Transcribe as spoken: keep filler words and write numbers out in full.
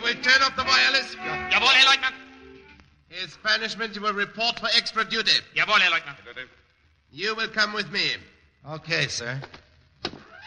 will turn off the wireless. Jawohl, Herr Leutnant. His punishment, you will report for extra duty. Jawohl, Herr Leutnant. You will come with me. Okay, sir.